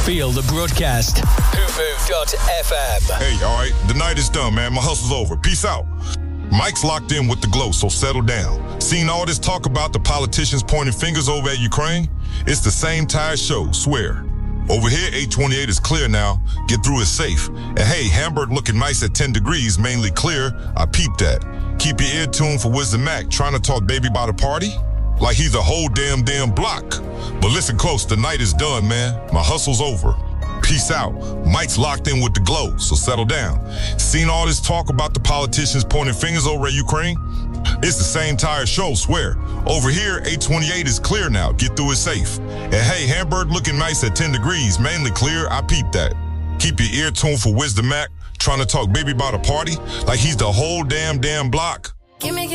Feel the broadcast. Hoopoo.fm. Hey, all right, the night is done, man. My hustle's over. Peace out. Mike's locked in with the glow, so settle down. Seen all this talk about the politicians pointing fingers over at Ukraine? It's the same tired show, swear. Over here, 828 is clear now. Get through is safe. And hey, Hamburg looking nice at 10 degrees, mainly clear. I peeped that. Keep your ear tuned for Wisdom Mac trying to talk baby about a party? Like he's a whole damn block. But listen close, the night is done, man. My hustle's over. Peace out. Mike's locked in with the glow, so settle down. Seen all this talk about the politicians pointing fingers over at Ukraine? It's the same tired show, swear. Over here, 828 is clear now. Get through it safe. And hey, Hamburg looking nice at 10 degrees, mainly clear. I peeped that. Keep your ear tuned for Wisdom Mac trying to talk baby about a party like he's the whole damn block.